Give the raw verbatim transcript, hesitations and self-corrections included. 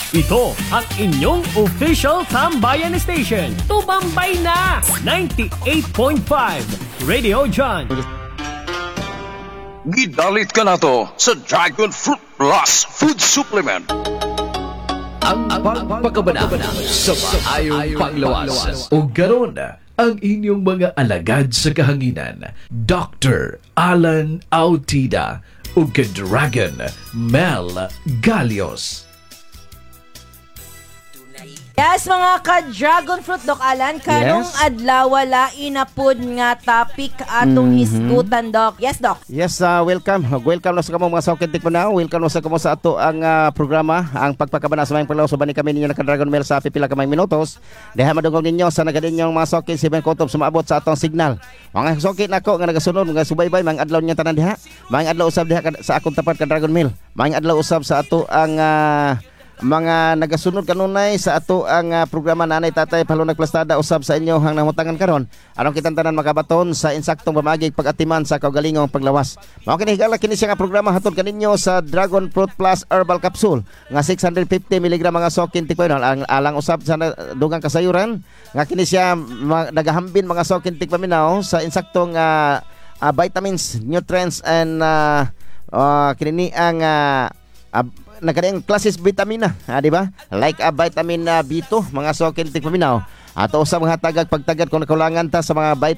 Ito ang inyong official tambayan station. Tumambay na! ninety-eight point five Radio John. Gidalit ka na to sa Dragon Fruit Plus Food Supplement. Ang pagpakabanabana sa maayong panglawas. O garon ang inyong mga alagad sa kahanginan, Doctor Alan Autida o Dragon Mel Galios. Yes, mga ka-Dragon Fruit, Doc Alan, karong Yes. adlaw wala inapod nga topic atong Mhm. hisgutan, Doc. Yes, Doc. Yes, uh, welcome. Welcome na sa kamo mga saukintik po na. Welcome na sa kamo sa ato ang uh, programa, ang pagpakabana sa mayang paglaw. So bani kami ninyo naka-Dragon Mail sa pipila ka may minutos. Deha madungog ninyo sa nagadinyong mga saukin si Ben Kotob sumabot sa atong signal. Mga saukin nako nga nagasunod, mga subaybay, mga adlaw niya tanan diha. Mga adlaw usab diha ka- sa akong tapat ka Dragon Mail. Mga adlaw usab sa ato ang uh, mga nagasunod kanunay sa ato ang uh, programa Nanay Tatay Palunag Plastada usab sa inyo hang namutangan karon aron kitang tanan makabaton sa insaktong pamagig pag-atiman sa kaugalingong paglawas. Mao kini higala kini siya nga programa hatod kaninyo sa Dragon Fruit Plus Herbal Capsule nga six hundred fifty miligramo mga sokin tikpainol ang alang usab sa na- dugang kasayuran nga kini siya ma- nagahambin mga sokin tikpaminaw sa insaktong uh, uh, vitamins, nutrients and uh, uh, kini ang uh, uh, nagkadayang klases vitamina, ah, di ba? Like a vitamin uh, B two, mga sokin tig paminaw. Ato usab nga tagag pagtagad kung nakulangan ta sa mga vitamin